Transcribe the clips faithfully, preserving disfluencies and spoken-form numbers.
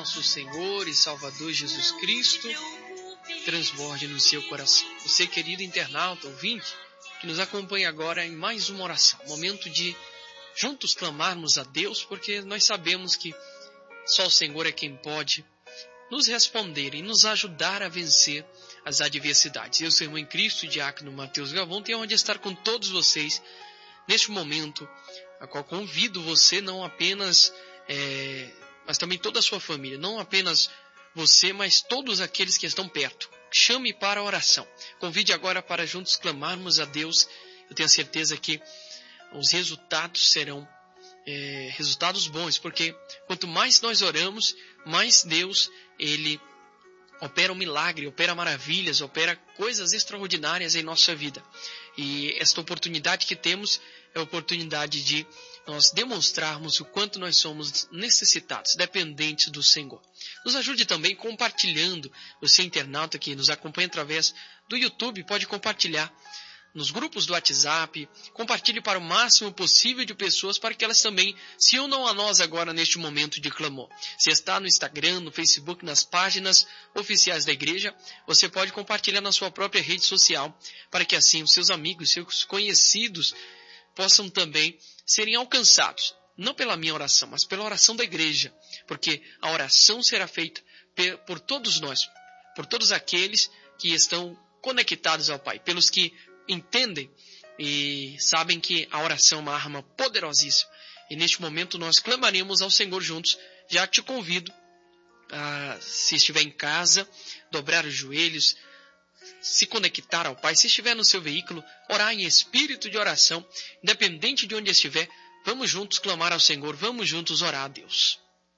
nosso Senhor e Salvador Jesus Cristo transborde no seu coração. Você, querido internauta, ouvinte, que nos acompanha agora em mais uma oração, momento de juntos clamarmos a Deus, porque nós sabemos que só o Senhor é quem pode nos responder e nos ajudar a vencer as adversidades. Eu, seu irmão em Cristo, diácono Mateus Galvão, tenho onde estar com todos vocês neste momento, a qual convido você não apenas, é, mas também toda a sua família, não apenas você, mas todos aqueles que estão perto. Chame para a oração. Convide agora para juntos clamarmos a Deus. Eu tenho a certeza que os resultados serão é, resultados bons, porque quanto mais nós oramos, mais Deus, Ele opera um milagre, opera maravilhas, opera coisas extraordinárias em nossa vida. E esta oportunidade que temos é a oportunidade de nós demonstrarmos o quanto nós somos necessitados, dependentes do Senhor. Nos ajude também compartilhando. Você, internauta que nos acompanha através do YouTube, pode compartilhar nos grupos do WhatsApp. Compartilhe para o máximo possível de pessoas para que elas também se unam a nós agora neste momento de clamor. Se está no Instagram, no Facebook, nas páginas oficiais da igreja, você pode compartilhar na sua própria rede social para que assim os seus amigos, seus conhecidos possam também serem alcançados, não pela minha oração, mas pela oração da igreja, porque a oração será feita por todos nós, por todos aqueles que estão conectados ao Pai, pelos que entendem e sabem que a oração é uma arma poderosíssima. E neste momento nós clamaremos ao Senhor juntos. Já te convido a, se estiver em casa, dobrar os joelhos, se conectar ao Pai. Se estiver no seu veículo, orar em espírito de oração, independente de onde estiver. Vamos juntos clamar ao Senhor, vamos juntos orar a Deus.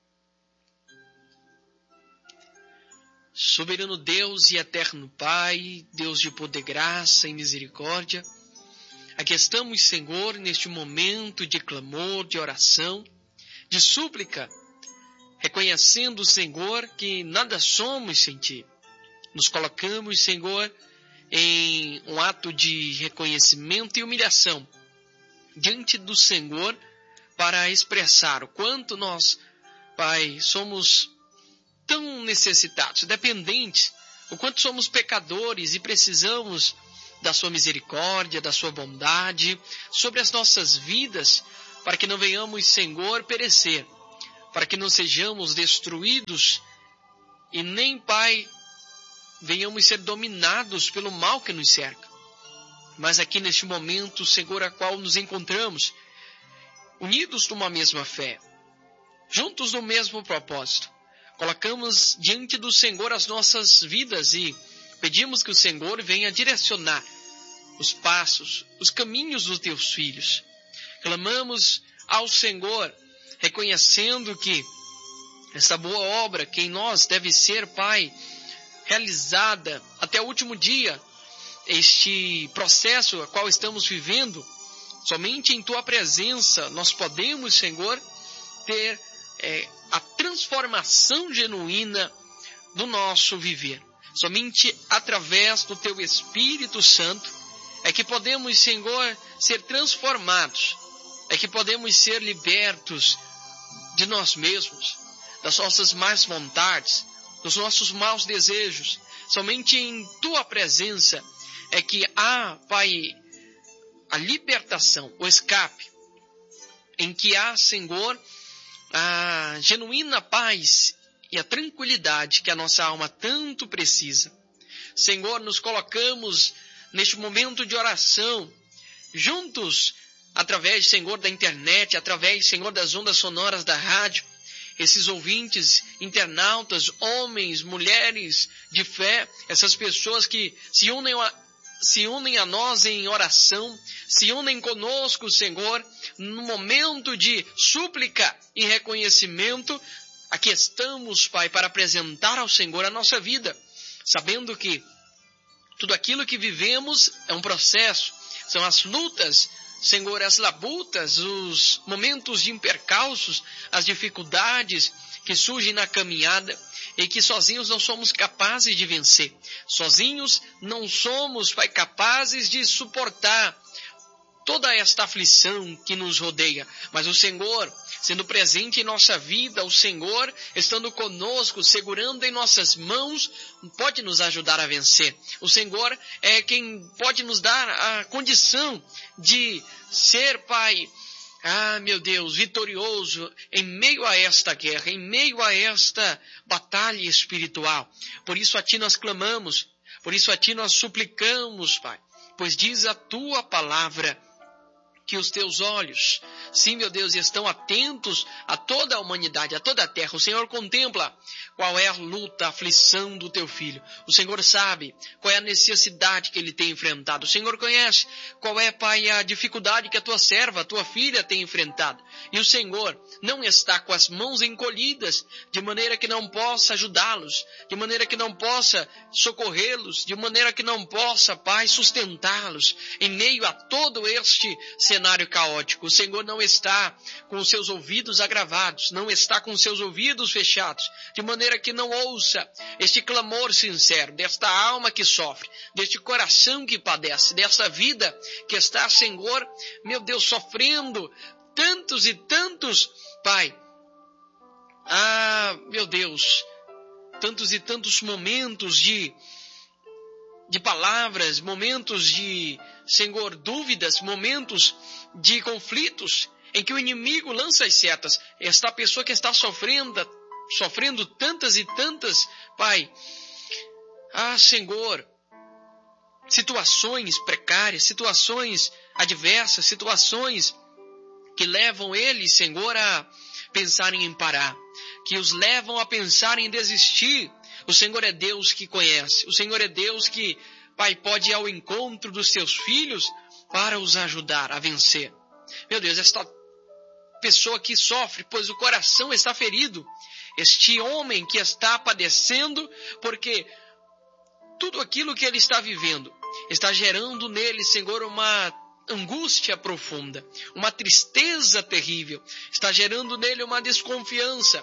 Soberano Deus e eterno Pai, Deus de poder, graça e misericórdia, aqui estamos, Senhor, neste momento de clamor, de oração, de súplica, reconhecendo, Senhor, que nada somos sem Ti. Nos colocamos, Senhor, em um ato de reconhecimento e humilhação diante do Senhor para expressar o quanto nós, Pai, somos tão necessitados, dependentes, o quanto somos pecadores e precisamos da Sua misericórdia, da Sua bondade sobre as nossas vidas, para que não venhamos, Senhor, perecer, para que não sejamos destruídos e nem, Pai, venhamos ser dominados pelo mal que nos cerca. Mas aqui neste momento, Senhor, a qual nos encontramos, unidos numa mesma fé, juntos no mesmo propósito, colocamos diante do Senhor as nossas vidas e pedimos que o Senhor venha direcionar os passos, os caminhos dos teus filhos. Clamamos ao Senhor, reconhecendo que essa boa obra que em nós deve ser, Pai, realizada até o último dia, este processo a qual estamos vivendo, somente em Tua presença nós podemos, Senhor, ter é, a transformação genuína do nosso viver. Somente através do Teu Espírito Santo é que podemos, Senhor, ser transformados, é que podemos ser libertos de nós mesmos, das nossas más vontades, dos nossos maus desejos. Somente em Tua presença é que há, Pai, a libertação, o escape, em que há, Senhor, a genuína paz e a tranquilidade que a nossa alma tanto precisa. Senhor, nos colocamos neste momento de oração, juntos, através, Senhor, da internet, através, Senhor, das ondas sonoras da rádio, esses ouvintes, internautas, homens, mulheres de fé, essas pessoas que se unem a se unem a nós em oração, se unem conosco, Senhor, no momento de súplica e reconhecimento. Aqui estamos, Pai, para apresentar ao Senhor a nossa vida, sabendo que tudo aquilo que vivemos é um processo, são as lutas, Senhor, as labutas, os momentos de percalços, as dificuldades que surgem na caminhada, e que sozinhos não somos capazes de vencer. Sozinhos não somos, Pai, capazes de suportar toda esta aflição que nos rodeia. Mas o Senhor, sendo presente em nossa vida, o Senhor estando conosco, segurando em nossas mãos, pode nos ajudar a vencer. O Senhor é quem pode nos dar a condição de ser, Pai, ah, meu Deus, vitorioso em meio a esta guerra, em meio a esta batalha espiritual. Por isso a Ti nós clamamos, por isso a Ti nós suplicamos, Pai, pois diz a Tua palavra que os Teus olhos, sim, meu Deus, estão atentos a toda a humanidade, a toda a terra. O Senhor contempla qual é a luta, a aflição do Teu Filho. O Senhor sabe qual é a necessidade que ele tem enfrentado. O Senhor conhece qual é, Pai, a dificuldade que a Tua serva, a Tua filha tem enfrentado. E o Senhor não está com as mãos encolhidas, de maneira que não possa ajudá-los, de maneira que não possa socorrê-los, de maneira que não possa, Pai, sustentá-los em meio a todo este cenário caótico. O Senhor não está com os seus ouvidos agravados, não está com os seus ouvidos fechados, de maneira que não ouça este clamor sincero desta alma que sofre, deste coração que padece, desta vida que está, Senhor, meu Deus, sofrendo tantos e tantos, Pai, ah, meu Deus, tantos e tantos momentos de de palavras, momentos de, Senhor, dúvidas, momentos de conflitos, em que o inimigo lança as setas. Esta pessoa que está sofrendo, sofrendo tantas e tantas, Pai, ah, Senhor, situações precárias, situações adversas, situações que levam eles, Senhor, a pensarem em parar, que os levam a pensar em desistir. O Senhor é Deus que conhece. O Senhor é Deus que, Pai, pode ir ao encontro dos Seus filhos para os ajudar a vencer. Meu Deus, esta pessoa que sofre, pois o coração está ferido. Este homem que está padecendo, porque tudo aquilo que ele está vivendo está gerando nele, Senhor, uma angústia profunda, uma tristeza terrível, está gerando nele uma desconfiança,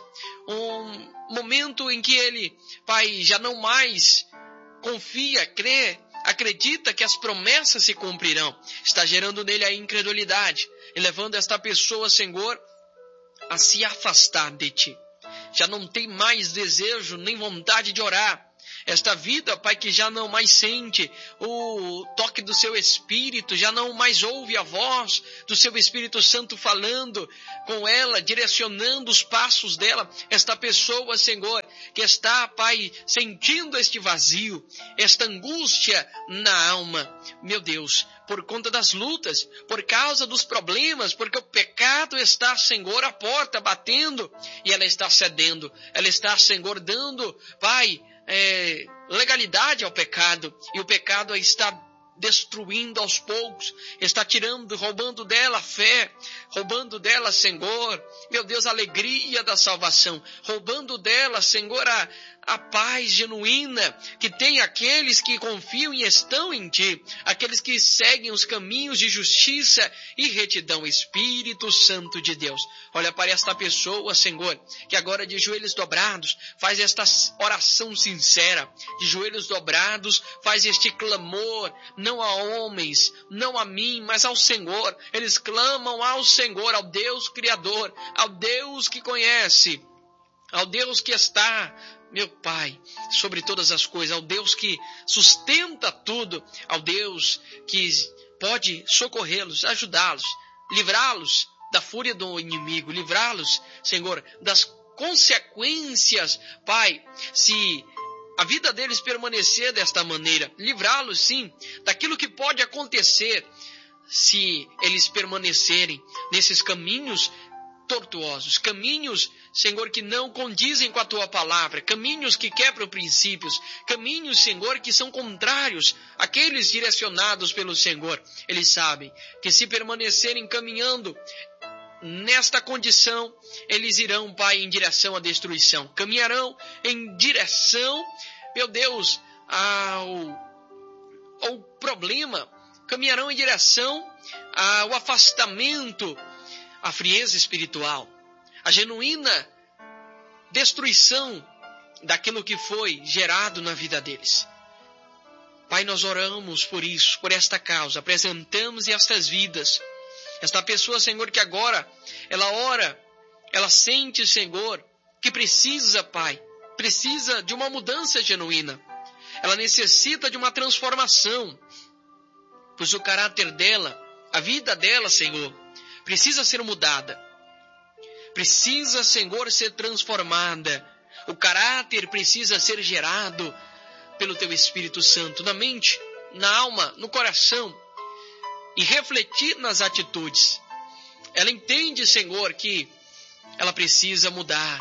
um momento em que ele, Pai, já não mais confia, crê, acredita que as promessas se cumprirão, está gerando nele a incredulidade e levando esta pessoa, Senhor, a se afastar de Ti. Já não tem mais desejo nem vontade de orar. Esta vida, Pai, que já não mais sente o toque do Seu Espírito, já não mais ouve a voz do Seu Espírito Santo falando com ela, direcionando os passos dela. Esta pessoa, Senhor, que está, Pai, sentindo este vazio, esta angústia na alma, meu Deus, por conta das lutas, por causa dos problemas, porque o pecado está, Senhor, à porta batendo e ela está cedendo, ela está, Senhor, dando, Pai, É, legalidade ao pecado, e o pecado está destruindo aos poucos, está tirando, roubando dela a fé, roubando dela, Senhor, meu Deus, a alegria da salvação, roubando dela, Senhor, a, a paz genuína que tem aqueles que confiam e estão em Ti, aqueles que seguem os caminhos de justiça e retidão. Espírito Santo de Deus, olha para esta pessoa, Senhor, que agora de joelhos dobrados faz esta oração sincera, de joelhos dobrados faz este clamor, não a homens, não a mim, mas ao Senhor. Eles clamam ao Senhor, ao Deus Criador, ao Deus que conhece, ao Deus que está, meu Pai, sobre todas as coisas, ao Deus que sustenta tudo, ao Deus que pode socorrê-los, ajudá-los, livrá-los da fúria do inimigo, livrá-los, Senhor, das consequências, Pai, se a vida deles permanecer desta maneira, livrá-los, sim, daquilo que pode acontecer se eles permanecerem nesses caminhos tortuosos, caminhos, Senhor, que não condizem com a Tua palavra, caminhos que quebram princípios, caminhos, Senhor, que são contrários àqueles direcionados pelo Senhor. Eles sabem que se permanecerem caminhando nesta condição, eles irão, Pai, em direção à destruição, caminharão em direção, meu Deus, ao, ao problema, caminharão em direção ao afastamento, à frieza espiritual, a genuína destruição daquilo que foi gerado na vida deles. Pai, nós oramos por isso, por esta causa, apresentamos estas vidas, esta pessoa, Senhor, que agora ela ora ela sente, Senhor, que precisa, Pai, precisa de uma mudança genuína. Ela necessita de uma transformação, pois o caráter dela, a vida dela, Senhor, precisa ser mudada. Precisa, Senhor, ser transformada. O caráter precisa ser gerado pelo Teu Espírito Santo na mente, na alma, no coração e refletir nas atitudes. Ela entende, Senhor, que ela precisa mudar.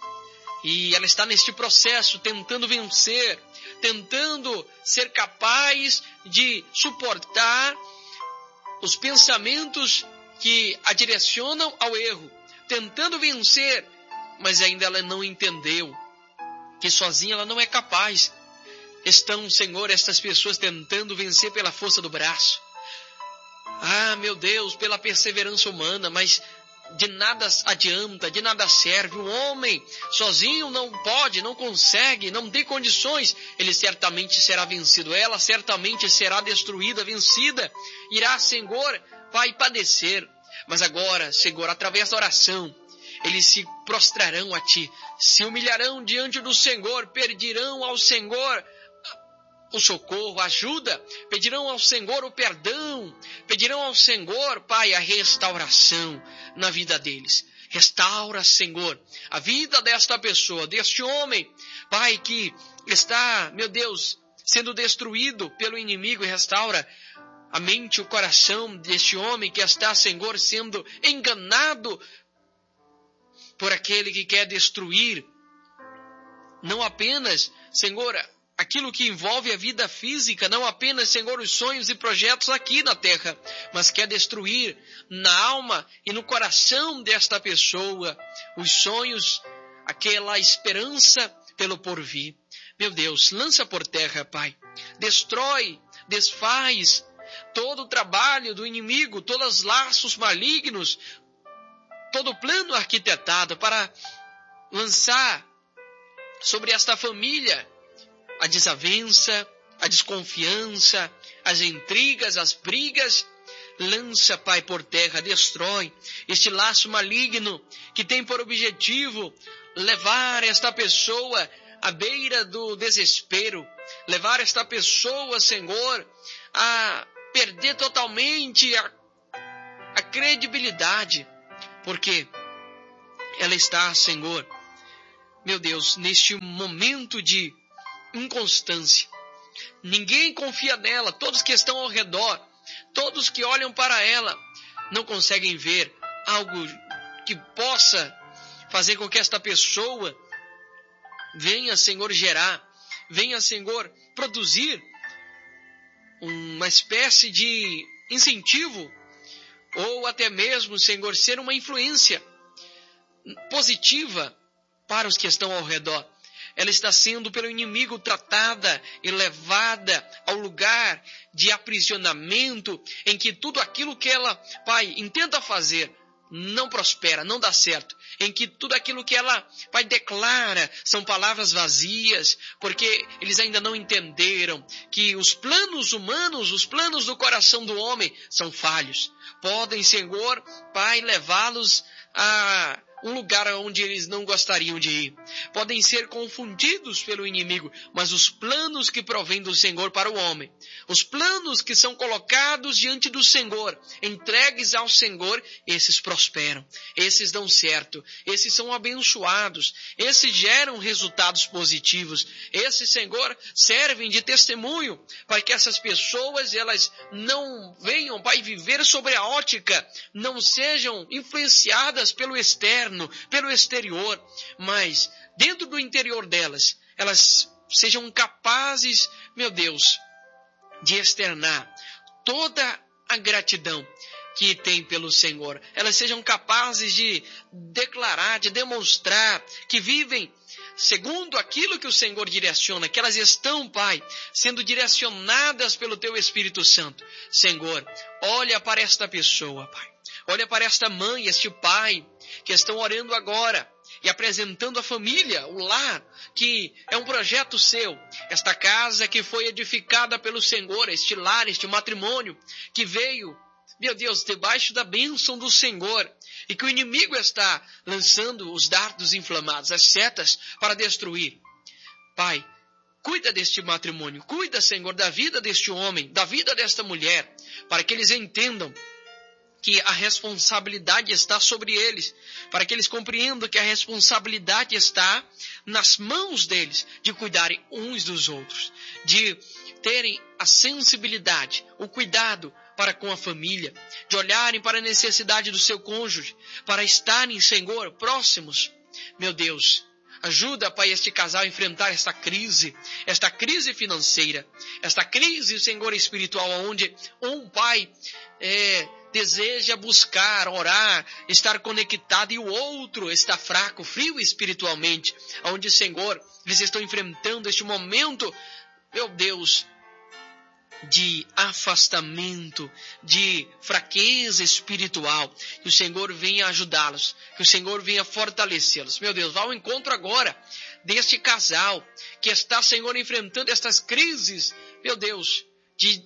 E ela está neste processo tentando vencer, tentando ser capaz de suportar os pensamentos que a direcionam ao erro, tentando vencer, mas ainda ela não entendeu que sozinha ela não é capaz. Estão, Senhor, estas pessoas tentando vencer pela força do braço. Ah, meu Deus, pela perseverança humana, mas de nada adianta, de nada serve. O homem sozinho não pode, não consegue, não tem condições. Ele certamente será vencido. Ela certamente será destruída, vencida. Irá, Senhor, vai padecer. Mas agora, Senhor, através da oração, eles se prostrarão a Ti, se humilharão diante do Senhor, pedirão ao Senhor o socorro, a ajuda, pedirão ao Senhor o perdão, pedirão ao Senhor, Pai, a restauração na vida deles. Restaura, Senhor, a vida desta pessoa, deste homem, Pai, que está, meu Deus, sendo destruído pelo inimigo, e restaura a mente, o coração deste homem que está, Senhor, sendo enganado por aquele que quer destruir, não apenas, Senhor, aquilo que envolve a vida física, não apenas, Senhor, os sonhos e projetos aqui na terra, mas quer destruir na alma e no coração desta pessoa os sonhos, aquela esperança pelo porvir. Meu Deus, lança por terra, Pai, destrói, desfaz todo o trabalho do inimigo, todos os laços malignos, todo o plano arquitetado para lançar sobre esta família a desavença, a desconfiança, as intrigas, as brigas. Lança, Pai, por terra, destrói este laço maligno que tem por objetivo levar esta pessoa à beira do desespero, levar esta pessoa, Senhor, a perder totalmente a, a credibilidade, porque ela está, Senhor, meu Deus, neste momento de inconstância. Ninguém confia nela, todos que estão ao redor, todos que olham para ela, não conseguem ver algo que possa fazer com que esta pessoa venha, Senhor, gerar, venha, Senhor, produzir uma espécie de incentivo, ou até mesmo, Senhor, ser uma influência positiva para os que estão ao redor. Ela está sendo pelo inimigo tratada e levada ao lugar de aprisionamento, em que tudo aquilo que ela, Pai, intenta fazer não prospera, não dá certo, em que tudo aquilo que ela, Pai, declara são palavras vazias, porque eles ainda não entenderam que os planos humanos, os planos do coração do homem são falhos. Podem, Senhor, Pai, levá-los a um lugar onde eles não gostariam de ir. Podem ser confundidos pelo inimigo, mas os planos que provêm do Senhor para o homem, os planos que são colocados diante do Senhor, entregues ao Senhor, esses prosperam, esses dão certo, esses são abençoados, esses geram resultados positivos, esses, Senhor, servem de testemunho para que essas pessoas, elas não venham, Pai, viver sobre a ótica, não sejam influenciadas pelo externo, pelo exterior, mas dentro do interior delas, elas sejam capazes, meu Deus, de externar toda a gratidão que tem pelo Senhor. Elas sejam capazes de declarar, de demonstrar que vivem segundo aquilo que o Senhor direciona, que elas estão, Pai, sendo direcionadas pelo Teu Espírito Santo. Senhor, olha para esta pessoa, Pai. Olha para esta mãe, este pai, que estão orando agora e apresentando a família, o lar, que é um projeto seu. Esta casa que foi edificada pelo Senhor, este lar, este matrimônio, que veio, meu Deus, debaixo da bênção do Senhor, e que o inimigo está lançando os dardos inflamados, as setas para destruir. Pai, cuida deste matrimônio, cuida, Senhor, da vida deste homem, da vida desta mulher, para que eles entendam que a responsabilidade está sobre eles, para que eles compreendam que a responsabilidade está nas mãos deles, de cuidarem uns dos outros, de terem a sensibilidade, o cuidado para com a família, de olharem para a necessidade do seu cônjuge, para estarem, Senhor, próximos. Meu Deus, ajuda, Pai, este casal a enfrentar esta crise, esta crise financeira, esta crise, Senhor, espiritual, onde um pai é, deseja buscar, orar, estar conectado, e o outro está fraco, frio espiritualmente, onde, Senhor, eles estão enfrentando este momento, meu Deus, de afastamento, de fraqueza espiritual. Que o Senhor venha ajudá-los, que o Senhor venha fortalecê-los. Meu Deus, vá ao encontro agora deste casal que está, Senhor, enfrentando estas crises, meu Deus, de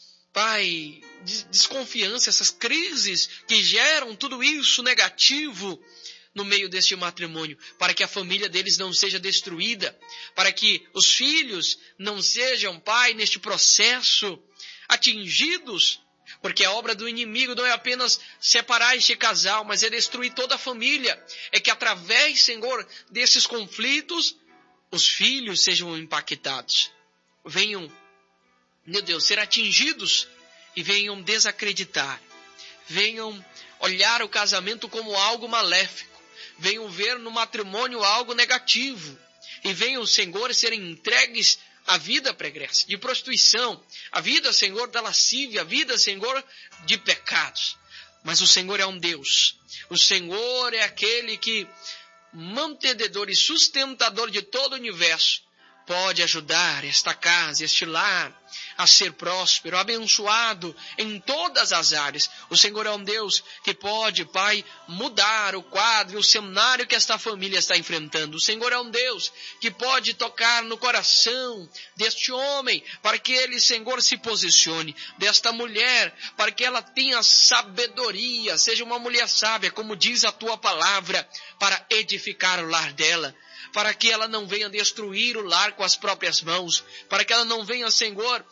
Pai, de desconfiança, essas crises que geram tudo isso negativo no meio deste matrimônio, para que a família deles não seja destruída, para que os filhos não sejam, Pai, neste processo atingidos, porque a obra do inimigo não é apenas separar este casal, mas é destruir toda a família. É que através, Senhor, desses conflitos, os filhos sejam impactados, venham, meu Deus, ser atingidos e venham desacreditar, venham olhar o casamento como algo maléfico, venham ver no matrimônio algo negativo e venham, Senhor, serem entregues à vida pregressa, de prostituição, a vida, Senhor, da lascívia, a vida, Senhor, de pecados. Mas o Senhor é um Deus, o Senhor é aquele que, mantenedor e sustentador de todo o universo, pode ajudar esta casa, este lar, a ser próspero, abençoado em todas as áreas. O Senhor é um Deus que pode, Pai, mudar o quadro, o cenário que esta família está enfrentando. O Senhor é um Deus que pode tocar no coração deste homem, para que ele, Senhor, se posicione, desta mulher, para que ela tenha sabedoria, seja uma mulher sábia, como diz a tua palavra, para edificar o lar dela, para que ela não venha destruir o lar com as próprias mãos, para que ela não venha, Senhor,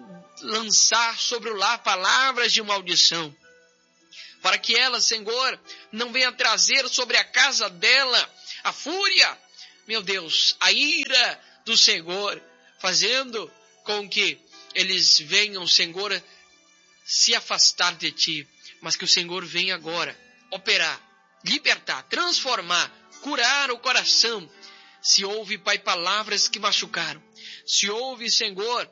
lançar sobre o lar palavras de maldição, para que ela, Senhor, não venha trazer sobre a casa dela a fúria, meu Deus, a ira do Senhor, fazendo com que eles venham, Senhor, se afastar de Ti, mas que o Senhor venha agora operar, libertar, transformar, curar o coração. Se houve, Pai, palavras que machucaram, se houve, Senhor,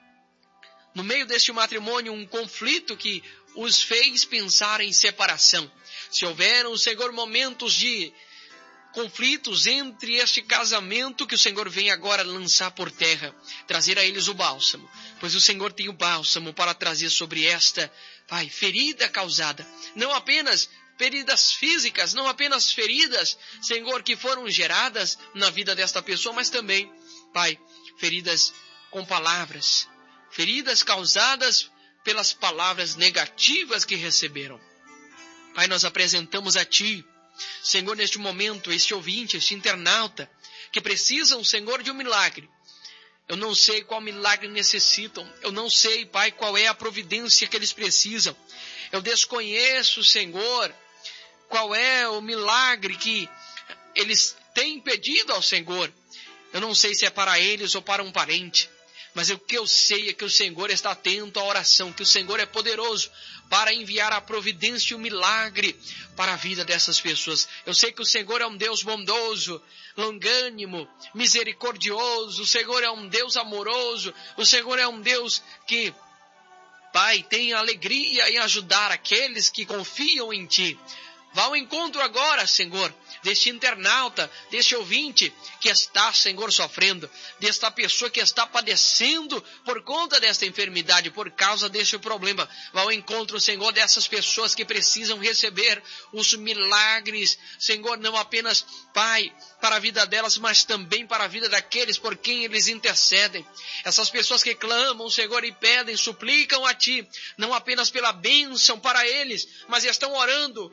no meio deste matrimônio um conflito que os fez pensar em separação, se houveram, Senhor, momentos de conflitos entre este casamento, que o Senhor venha agora lançar por terra, trazer a eles o bálsamo, pois o Senhor tem o bálsamo para trazer sobre esta, Pai, ferida causada, não apenas feridas físicas, não apenas feridas, Senhor, que foram geradas na vida desta pessoa, mas também, Pai, feridas com palavras, feridas causadas pelas palavras negativas que receberam. Pai, nós apresentamos a Ti, Senhor, neste momento, este ouvinte, este internauta, que precisam, Senhor, de um milagre. Eu não sei qual milagre necessitam, eu não sei, Pai, qual é a providência que eles precisam. Eu desconheço, Senhor, qual é o milagre que eles têm pedido ao Senhor. Eu não sei se é para eles ou para um parente, mas o que eu sei é que o Senhor está atento à oração, que o Senhor é poderoso para enviar a providência e o milagre para a vida dessas pessoas. Eu sei que o Senhor é um Deus bondoso, longânimo, misericordioso, o Senhor é um Deus amoroso, o Senhor é um Deus que, Pai, tem alegria em ajudar aqueles que confiam em Ti. Vá ao encontro agora, Senhor, deste internauta, deste ouvinte que está, Senhor, sofrendo, desta pessoa que está padecendo por conta desta enfermidade, por causa deste problema. Vá ao encontro, Senhor, dessas pessoas que precisam receber os milagres, Senhor, não apenas, Pai, para a vida delas, mas também para a vida daqueles por quem eles intercedem. Essas pessoas que clamam, Senhor, e pedem, suplicam a Ti, não apenas pela bênção para eles, mas estão orando pelos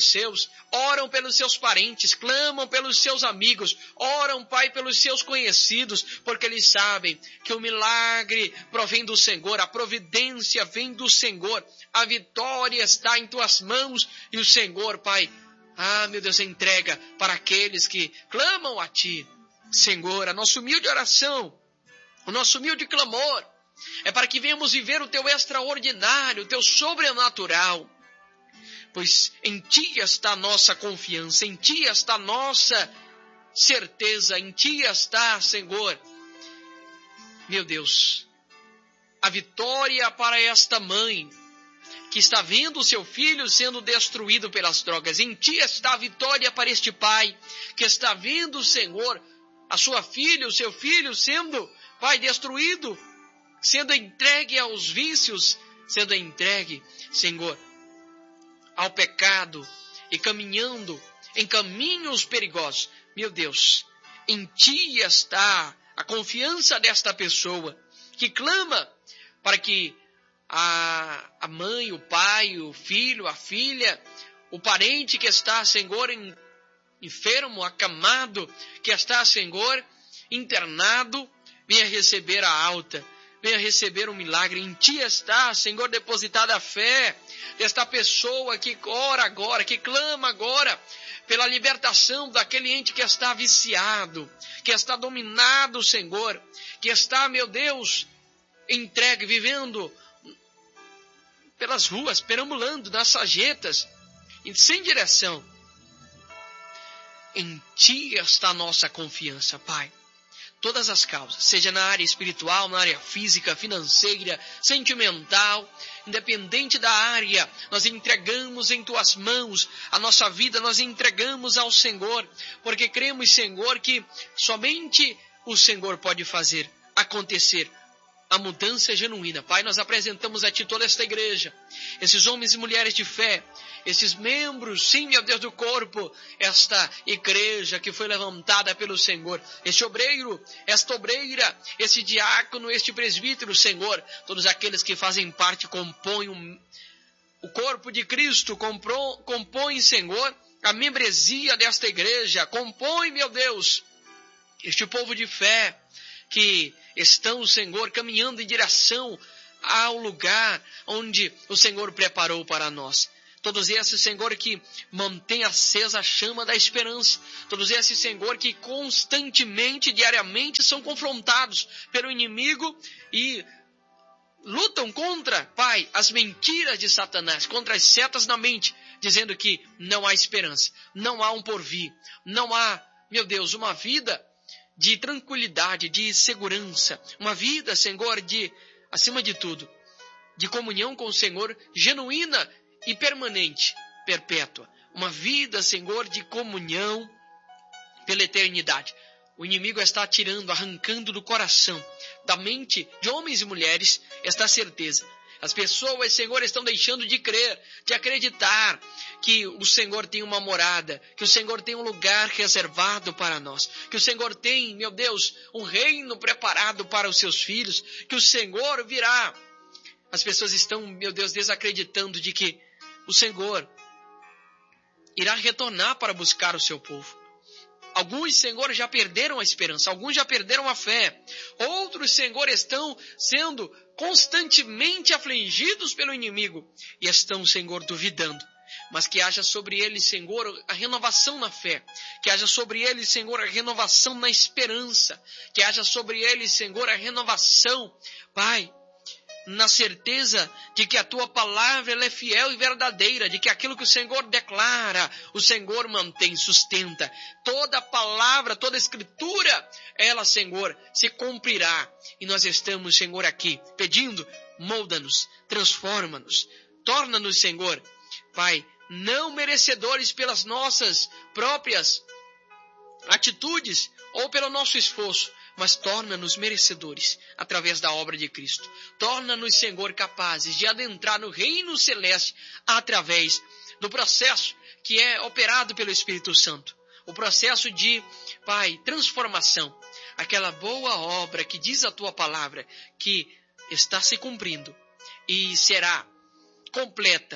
seus, oram pelos seus parentes, clamam pelos seus amigos, oram, Pai, pelos seus conhecidos, porque eles sabem que o milagre provém do Senhor, a providência vem do Senhor, a vitória está em tuas mãos e o Senhor, Pai, ah, meu Deus, entrega para aqueles que clamam a Ti. Senhor, a nossa humilde oração, o nosso humilde clamor, é para que venhamos viver o Teu extraordinário, o Teu sobrenatural. Pois em Ti está a nossa confiança, em Ti está a nossa certeza, em Ti está, Senhor, meu Deus, a vitória para esta mãe que está vendo o seu filho sendo destruído pelas drogas. Em Ti está a vitória para este pai que está vendo, Senhor, a sua filha, o seu filho sendo, Pai, destruído, sendo entregue aos vícios, sendo entregue, Senhor, ao pecado e caminhando em caminhos perigosos. Meu Deus, em Ti está a confiança desta pessoa que clama para que a, a mãe, o pai, o filho, a filha, o parente que está, Senhor, em, enfermo, acamado, que está, Senhor, internado, venha receber a alta, venha receber um milagre. Em Ti está, Senhor, depositada a fé desta pessoa que ora agora, que clama agora pela libertação daquele ente que está viciado, que está dominado, Senhor, que está, meu Deus, entregue, vivendo pelas ruas, perambulando nas sarjetas, e sem direção. Em Ti está a nossa confiança, Pai. Todas as causas, seja na área espiritual, na área física, financeira, sentimental, independente da área, nós entregamos em Tuas mãos a nossa vida, nós entregamos ao Senhor, porque cremos, Senhor, que somente o Senhor pode fazer acontecer a mudança genuína. Pai, nós apresentamos a Ti toda esta igreja, esses homens e mulheres de fé, esses membros, sim, meu Deus, do corpo, esta igreja que foi levantada pelo Senhor, este obreiro, esta obreira, esse diácono, este presbítero, Senhor, todos aqueles que fazem parte, compõem um, o corpo de Cristo, compro, compõem, Senhor, a membresia desta igreja, compõem, meu Deus, este povo de fé, que estão, Senhor, caminhando em direção ao lugar onde o Senhor preparou para nós. Todos esses, Senhor, que mantém acesa a chama da esperança. Todos esses, Senhor, que constantemente, diariamente, são confrontados pelo inimigo e lutam contra, Pai, as mentiras de Satanás, contra as setas na mente, dizendo que não há esperança, não há um porvir, não há, meu Deus, uma vida de tranquilidade, de segurança, uma vida, Senhor, de, acima de tudo, de comunhão com o Senhor, genuína e permanente, perpétua. Uma vida, Senhor, de comunhão pela eternidade. O inimigo está tirando, arrancando do coração, da mente de homens e mulheres, esta certeza. As pessoas, Senhor, estão deixando de crer, de acreditar que o Senhor tem uma morada, que o Senhor tem um lugar reservado para nós, que o Senhor tem, meu Deus, um reino preparado para os seus filhos, que o Senhor virá. As pessoas estão, meu Deus, desacreditando de que o Senhor irá retornar para buscar o seu povo. Alguns, Senhor, já perderam a esperança, alguns já perderam a fé. Outros, Senhor, estão sendo constantemente afligidos pelo inimigo e estão, Senhor, duvidando. Mas que haja sobre eles, Senhor, a renovação na fé. Que haja sobre eles, Senhor, a renovação na esperança. Que haja sobre eles, Senhor, a renovação, Pai, na certeza de que a Tua palavra ela é fiel e verdadeira, de que aquilo que o Senhor declara, o Senhor mantém, sustenta. Toda palavra, toda escritura, ela, Senhor, se cumprirá. E nós estamos, Senhor, aqui pedindo, molda-nos, transforma-nos, torna-nos, Senhor, Pai, não merecedores pelas nossas próprias atitudes ou pelo nosso esforço, mas torna-nos merecedores através da obra de Cristo. Torna-nos, Senhor, capazes de adentrar no reino celeste através do processo que é operado pelo Espírito Santo. O processo de, Pai, transformação. Aquela boa obra que diz a Tua palavra, que está se cumprindo e será completa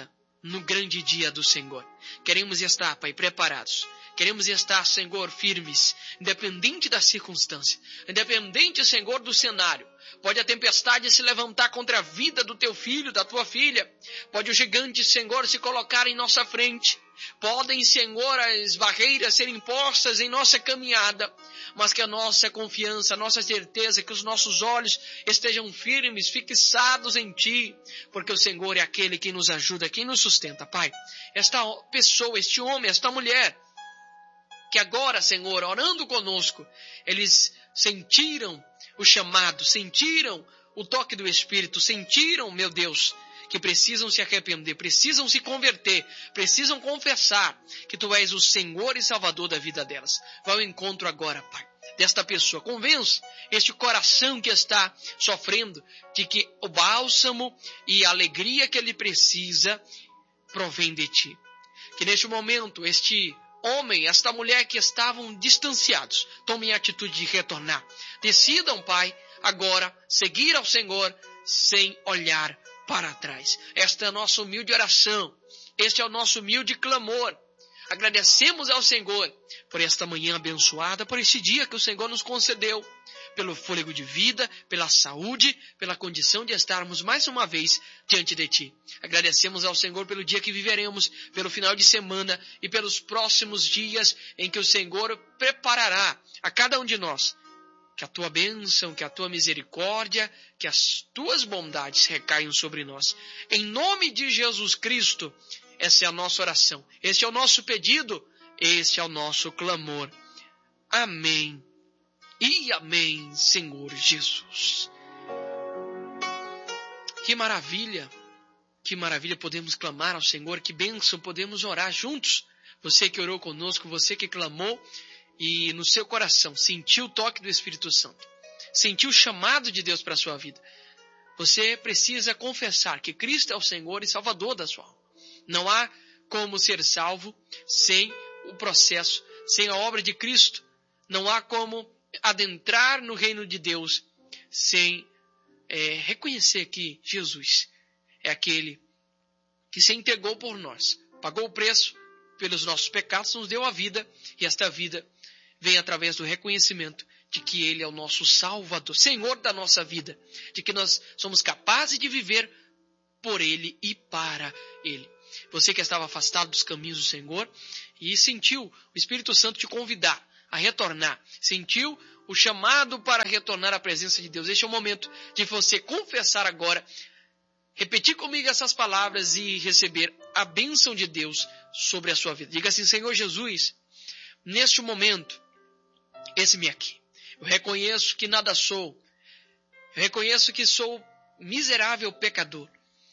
no grande dia do Senhor. Queremos estar, Pai, preparados. Queremos estar, Senhor, firmes, independente da circunstância, independente, Senhor, do cenário. Pode a tempestade se levantar contra a vida do teu filho, da tua filha. Pode o gigante, Senhor, se colocar em nossa frente. Podem, Senhor, as barreiras serem postas em nossa caminhada, mas que a nossa confiança, a nossa certeza, que os nossos olhos estejam firmes, fixados em Ti, porque o Senhor é aquele que nos ajuda, quem nos sustenta, Pai. Esta pessoa, este homem, esta mulher, que agora, Senhor, orando conosco, eles sentiram o chamado, sentiram o toque do Espírito, sentiram, meu Deus, que precisam se arrepender, precisam se converter, precisam confessar que Tu és o Senhor e Salvador da vida delas. Vai ao encontro agora, Pai, desta pessoa. Convence este coração que está sofrendo de que o bálsamo e a alegria que ele precisa provém de Ti. Que neste momento este homem, esta mulher que estavam distanciados, tomem a atitude de retornar. Decidam, Pai, agora seguir ao Senhor sem olhar para trás. Esta é a nossa humilde oração. Este é o nosso humilde clamor. Agradecemos ao Senhor por esta manhã abençoada, por este dia que o Senhor nos concedeu, pelo fôlego de vida, pela saúde, pela condição de estarmos mais uma vez diante de Ti. Agradecemos ao Senhor pelo dia que viveremos, pelo final de semana e pelos próximos dias em que o Senhor preparará a cada um de nós. Que a Tua bênção, que a Tua misericórdia, que as Tuas bondades recaiam sobre nós. Em nome de Jesus Cristo, essa é a nossa oração. Este é o nosso pedido, este é o nosso clamor. Amém. E amém, Senhor Jesus. Que maravilha, que maravilha podemos clamar ao Senhor, que bênção podemos orar juntos. Você que orou conosco, você que clamou e no seu coração sentiu o toque do Espírito Santo, sentiu o chamado de Deus para a sua vida. Você precisa confessar que Cristo é o Senhor e Salvador da sua alma. Não há como ser salvo sem o processo, sem a obra de Cristo. Não há como adentrar no reino de Deus sem é, reconhecer que Jesus é aquele que se entregou por nós, pagou o preço pelos nossos pecados, nos deu a vida, e esta vida vem através do reconhecimento de que Ele é o nosso Salvador, Senhor da nossa vida, de que nós somos capazes de viver por Ele e para Ele. Você que estava afastado dos caminhos do Senhor e sentiu o Espírito Santo te convidar a retornar, sentiu o chamado para retornar à presença de Deus. Este é o momento de você confessar agora, repetir comigo essas palavras e receber a bênção de Deus sobre a sua vida. Diga assim: Senhor Jesus, neste momento, eis-me aqui. Eu reconheço que nada sou. Eu reconheço que sou miserável pecador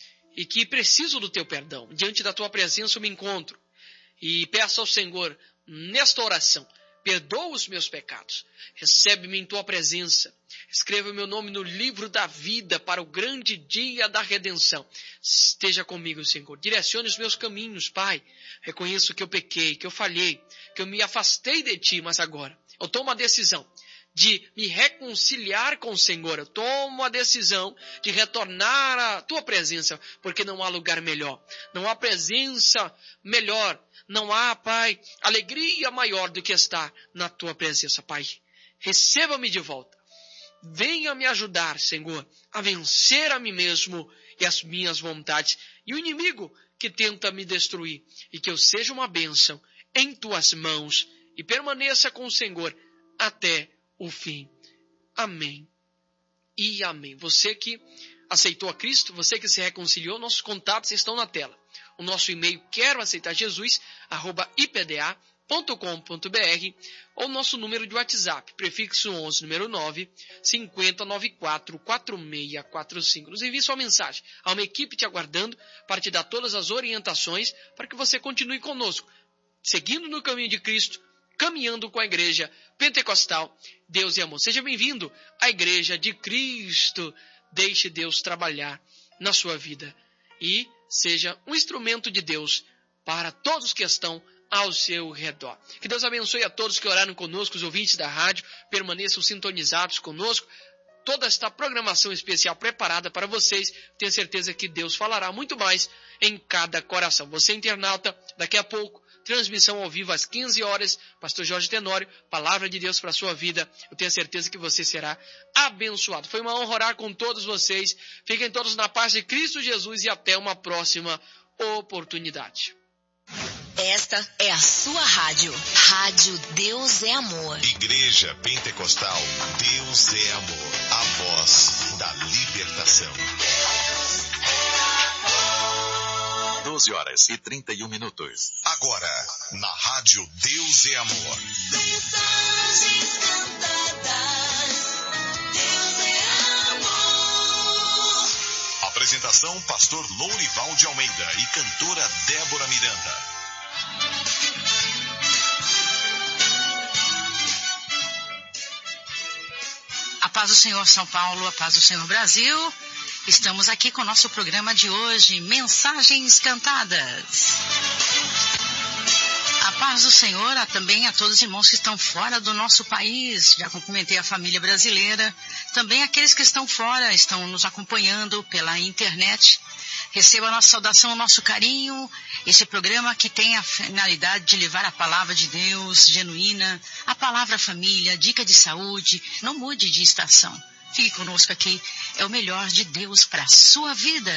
e que preciso do Teu perdão. Diante da Tua presença eu me encontro e peço ao Senhor, nesta oração, perdoa os meus pecados, recebe-me em Tua presença, escreva o meu nome no livro da vida para o grande dia da redenção. Esteja comigo, Senhor, direcione os meus caminhos, Pai. Reconheço que eu pequei, que eu falhei, que eu me afastei de Ti, mas agora eu tomo a decisão de me reconciliar com o Senhor. Eu tomo a decisão de retornar à Tua presença, porque não há lugar melhor, não há presença melhor, não há, Pai, alegria maior do que estar na Tua presença, Pai. Receba-me de volta. Venha me ajudar, Senhor, a vencer a mim mesmo e as minhas vontades e o inimigo que tenta me destruir, e que eu seja uma bênção em Tuas mãos e permaneça com o Senhor até o fim. Amém e amém. Você que aceitou a Cristo, você que se reconciliou, nossos contatos estão na tela. O nosso e-mail quero aceitar Jesus arroba i p d a ponto com ponto b r ou nosso número de WhatsApp, prefixo onze, número nove, cinco zero nove quatro, quatro seis quatro cinco. Nos envie sua mensagem. Há uma equipe te aguardando para te dar todas as orientações para que você continue conosco, seguindo no caminho de Cristo, caminhando com a Igreja Pentecostal Deus e Amor. Seja bem-vindo à Igreja de Cristo. Deixe Deus trabalhar na sua vida e seja um instrumento de Deus para todos que estão ao seu redor. Que Deus abençoe a todos que oraram conosco, os ouvintes da rádio, permaneçam sintonizados conosco. toda esta programação especial preparada para vocês. Tenho certeza que Deus falará muito mais em cada coração. Você, internauta, daqui a pouco, transmissão ao vivo às quinze horas, Pastor Jorge Tenório, Palavra de Deus para a sua vida. Eu tenho certeza que você será abençoado. Foi uma honra orar com todos vocês. Fiquem todos na paz de Cristo Jesus e até uma próxima oportunidade. Esta é a sua rádio. Rádio Deus é Amor. Igreja Pentecostal Deus é Amor. A voz da libertação. doze horas e trinta e um minutos. Agora, na Rádio Deus é Amor. Mensagens cantadas. Deus é amor. Apresentação: Pastor Lourival de Almeida e cantora Débora Miranda. A paz do Senhor São Paulo, a paz do Senhor Brasil. Estamos aqui com o nosso programa de hoje, Mensagens Cantadas. A paz do Senhor a, também a todos os irmãos que estão fora do nosso país. Já cumprimentei a família brasileira. Também aqueles que estão fora, estão nos acompanhando pela internet. Receba a nossa saudação, o nosso carinho. Esse programa que tem a finalidade de levar a palavra de Deus genuína, a palavra família, dica de saúde. Não mude de estação. Fique conosco aqui. É o melhor de Deus para a sua vida.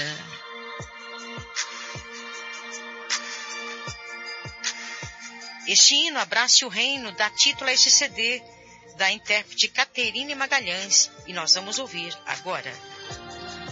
Este hino, Abrace o Reino, dá título a este C D da intérprete Caterine Magalhães. E nós vamos ouvir agora.